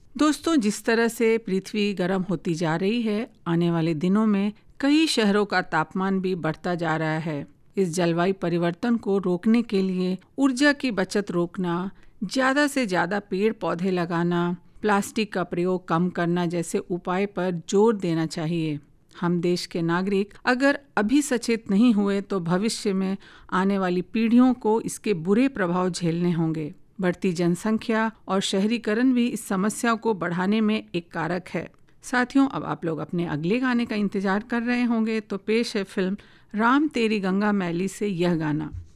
दोस्तों, जिस तरह से पृथ्वी गर्म होती जा रही है, आने वाले दिनों में कई शहरों का तापमान भी बढ़ता जा रहा है। इस जलवायु परिवर्तन को रोकने के लिए ऊर्जा की बचत रोकना, ज़्यादा से ज़्यादा पेड़ पौधे लगाना, प्लास्टिक का प्रयोग कम करना जैसे उपाय पर जोर देना चाहिए। हम देश के नागरिक अगर अभी सचेत नहीं हुए तो भविष्य में आने वाली पीढ़ियों को इसके बुरे प्रभाव झेलने होंगे। बढ़ती जनसंख्या और शहरीकरण भी इस समस्या को बढ़ाने में एक कारक है। साथियों, अब आप लोग अपने अगले गाने का इंतजार कर रहे होंगे, तो पेश है फिल्म राम तेरी गंगा मैली से यह गाना।